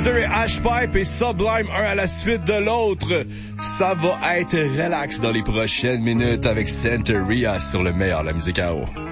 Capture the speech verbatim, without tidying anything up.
Weezer et Ashpipe et Sublime un à la suite de l'autre. Ça va être relax dans les prochaines minutes avec Santeria sur le meilleur de la musique à eau.